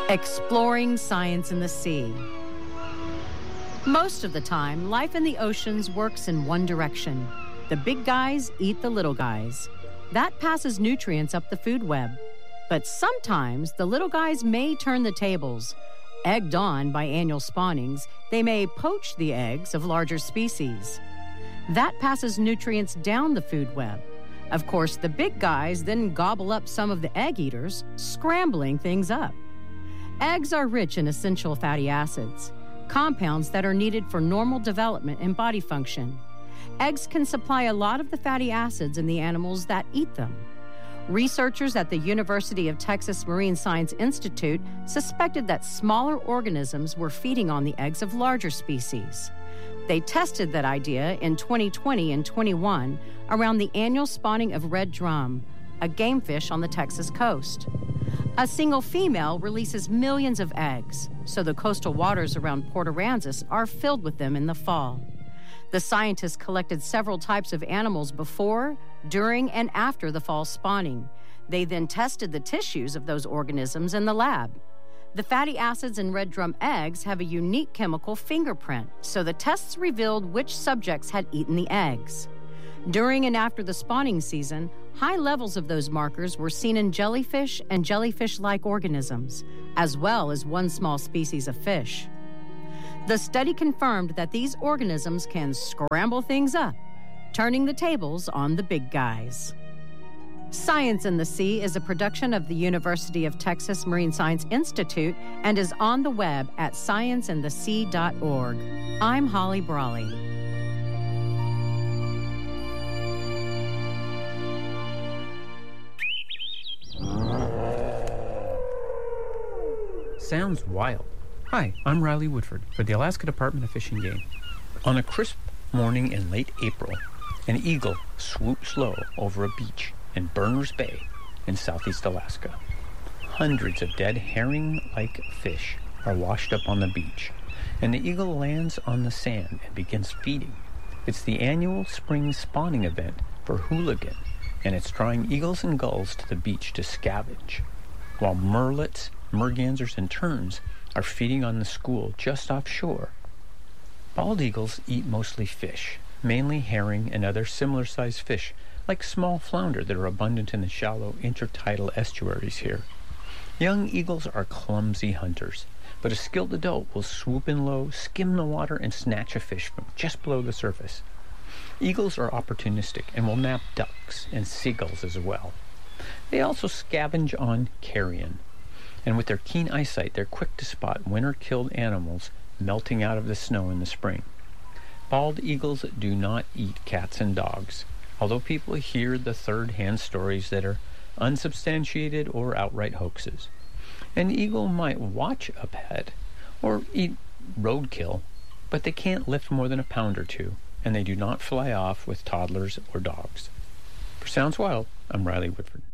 Exploring science in the sea. Most of the time, life in the oceans works in one direction. The big guys eat the little guys. That passes nutrients up the food web. But sometimes the little guys may turn the tables. Egged on by annual spawnings, they may poach the eggs of larger species. That passes nutrients down the food web. Of course, the big guys then gobble up some of the egg eaters, scrambling things up. Eggs are rich in essential fatty acids, compounds that are needed for normal development and body function. Eggs can supply a lot of the fatty acids in the animals that eat them. Researchers at the University of Texas Marine Science Institute suspected that smaller organisms were feeding on the eggs of larger species. They tested that idea in 2020 and 21 around the annual spawning of red drum, a game fish on the Texas coast. A single female releases millions of eggs, so the coastal waters around Port Aransas are filled with them in the fall. The scientists collected several types of animals before, during, and after the fall spawning. They then tested the tissues of those organisms in the lab. The fatty acids in red drum eggs have a unique chemical fingerprint, so the tests revealed which subjects had eaten the eggs. During and after the spawning season, high levels of those markers were seen in jellyfish and jellyfish-like organisms, as well as one small species of fish. The study confirmed that these organisms can scramble things up, turning the tables on the big guys. Science in the Sea is a production of the University of Texas Marine Science Institute and is on the web at scienceinthesea.org. I'm Holly Brawley. Sounds wild. Hi, I'm Riley Woodford for the Alaska Department of Fish and Game. On a crisp morning in late April, an eagle swoops low over a beach in Berners Bay in southeast Alaska. Hundreds of dead herring-like fish are washed up on the beach, and the eagle lands on the sand and begins feeding. It's the annual spring spawning event for Hooligan, and it's drawing eagles and gulls to the beach to scavenge, while merlets, mergansers, and terns are feeding on the school just offshore. Bald eagles eat mostly fish, mainly herring and other similar-sized fish, like small flounder that are abundant in the shallow intertidal estuaries here. Young eagles are clumsy hunters, but a skilled adult will swoop in low, skim the water, and snatch a fish from just below the surface. Eagles are opportunistic and will nab ducks and seagulls as well. They also scavenge on carrion, and with their keen eyesight, they're quick to spot winter-killed animals melting out of the snow in the spring. Bald eagles do not eat cats and dogs, although people hear the third-hand stories that are unsubstantiated or outright hoaxes. An eagle might watch a pet or eat roadkill, but they can't lift more than a pound or two, and they do not fly off with toddlers or dogs. For Sounds Wild, I'm Riley Woodford.